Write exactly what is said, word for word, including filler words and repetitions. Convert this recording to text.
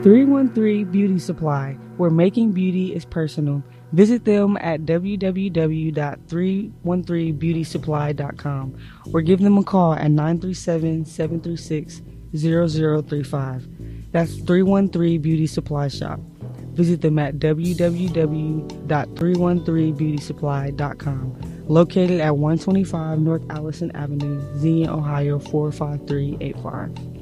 three one three Beauty Supply, where making beauty is personal. Visit them at w w w dot three one three beauty supply dot com or give them a call at nine three seven, seven three six, zero zero three five. That's three one three Beauty Supply Shop. Visit them at w w w dot three one three beauty supply dot com, located at one twenty-five North Allison Avenue, Xenia, Ohio four five three eight five.